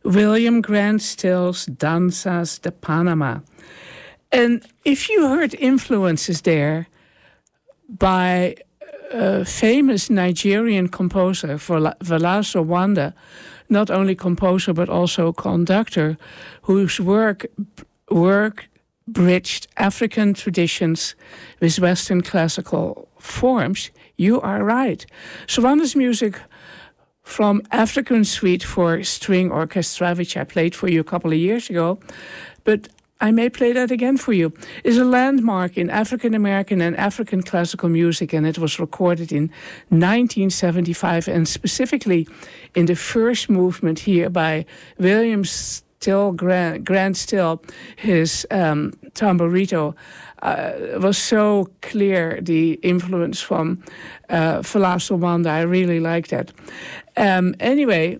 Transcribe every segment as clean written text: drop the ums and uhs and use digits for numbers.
William Grant Still's Danzas de Panama. And if you heard influences there by a famous Nigerian composer, Valaso Wanda, not only composer but also conductor, whose work bridged African traditions with Western classical forms, you are right. Wanda's music from African Suite for String Orchestra, which I played for you a couple of years ago, but I may play that again for you, is a landmark in African American and African classical music, and it was recorded in 1975, and specifically in the first movement here by William Still, Grant Still, his tamborito. Was so clear, the influence from Valaso Wanda. I really like that. Anyway,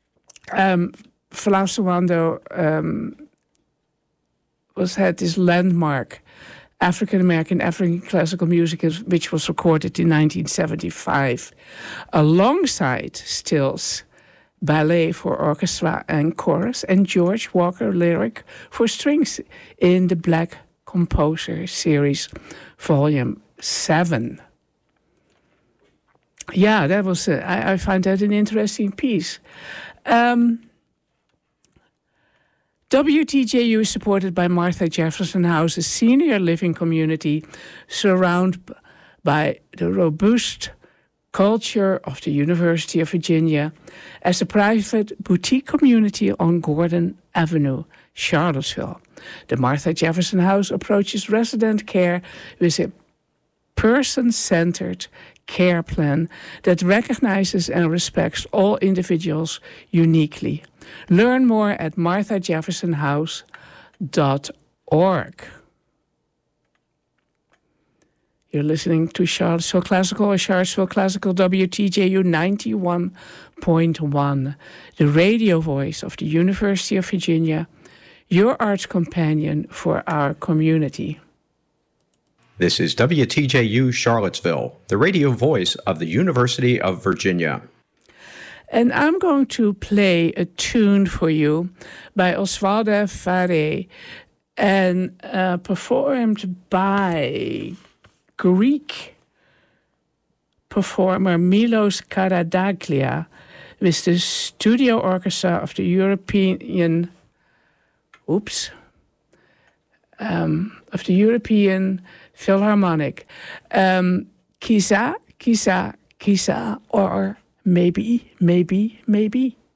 Valaso Wanda had this landmark African-American, African classical music, which was recorded in 1975, alongside Still's ballet for orchestra and chorus, and George Walker lyric for strings in the Black Composer Series, Volume 7. Yeah, that was. I find that an interesting piece. WTJU is supported by Martha Jefferson House, a senior living community surrounded by the robust culture of the University of Virginia as a private boutique community on Gordon Avenue, Charlottesville. The Martha Jefferson House approaches resident care with a person-centered care plan that recognizes and respects all individuals uniquely. Learn more at marthajeffersonhouse.org. You're listening to Charlottesville Classical or Charlottesville Classical WTJU 91.1, the radio voice of the University of Virginia, your arts companion for our community. This is WTJU Charlottesville, the radio voice of the University of Virginia. And I'm going to play a tune for you by Oswaldo Fare and performed by Greek performer Milos Karadaglia with the studio orchestra of the European Philharmonic. Kisa, or maybe.